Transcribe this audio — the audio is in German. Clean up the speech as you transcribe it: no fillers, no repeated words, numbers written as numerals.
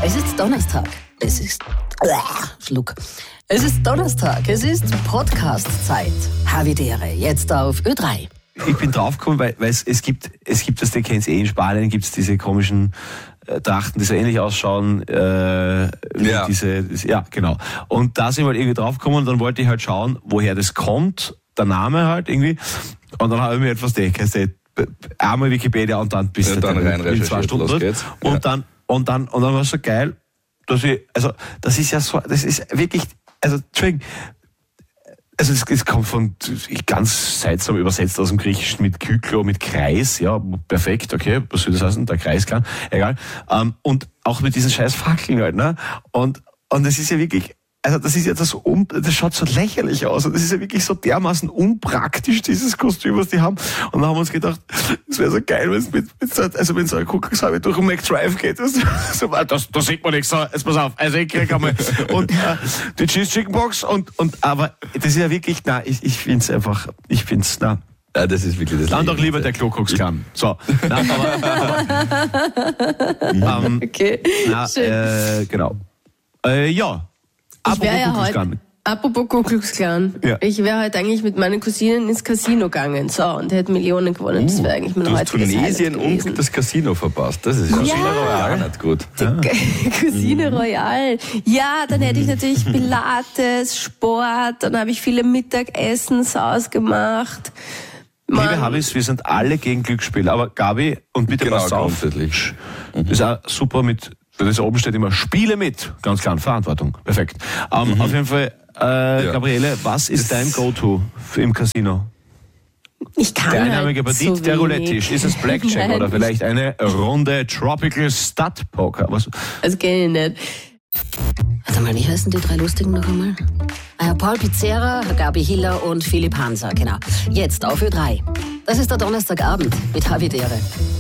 Es ist Donnerstag. Es ist Donnerstag. Es ist Podcast-Zeit. Havidere, jetzt auf Ö3. Ich bin draufgekommen, weil es gibt das, der kennt es in Spanien gibt es diese komischen Trachten, die so ähnlich ausschauen. Genau. Und da sind wir halt irgendwie draufgekommen und dann wollte ich halt schauen, woher das kommt, der Name halt irgendwie. Und dann habe ich mir etwas einmal Wikipedia und dann bist du dann rein in 2 Stunden drin. Und dann war es so geil, das ist wirklich, Entschuldigung, es kommt von ganz seltsam übersetzt aus dem Griechischen mit Kyklo, mit Kreis, ja, perfekt, okay, was soll das heißen, der Kreisklan, egal. Und auch mit diesen scheiß Fackeln halt, ne? Und es ist ja wirklich, das ist ja das schaut so lächerlich aus und das ist ja wirklich so dermaßen unpraktisch, dieses Kostüm, was die haben. Und dann haben wir uns gedacht, es wäre so geil, wenn es wenn so ein Kuckuckshaube durch den McDrive geht. Das sieht man nicht so. Jetzt pass auf, ich krieg einmal. Und die Cheese Chicken Box aber das ist ja wirklich, ich find's, Ja, das ist wirklich das. Dann doch lieber der Kuckucksklan. So. Okay. Genau. Ich wäre ja heute, apropos Kuckucksklan, ich wäre heute eigentlich mit meinen Cousinen ins Casino gegangen, so, und hätte Millionen gewonnen. Das wäre eigentlich mein du hast Tunesien Highlight und das Casino verpasst. Das ist ja Royal nicht gut. Cousine Royal. Ja, dann hätte ich natürlich Pilates, Sport, dann habe ich viele Mittagessens ausgemacht. Liebe Habis, wir sind alle gegen Glücksspiel, aber Gabi, und bitte pass auf, das ist auch super das oben steht immer, Spiele mit. Ganz klar, Verantwortung. Perfekt. Auf jeden Fall, Gabriele, was ist dein Go-To im Casino? Ich kann der einarmige halt Bandit, so der Roulette-Tisch. Ist es Blackjack oder vielleicht eine Runde Tropical Stud Poker? Was? Das kenne ich nicht. Warte mal, wie heißen die 3 Lustigen noch einmal? Paul Pizzera, Gabi Hiller und Philipp Hanser, genau. Jetzt auf Ö3. Das ist der Donnerstagabend mit Havidere.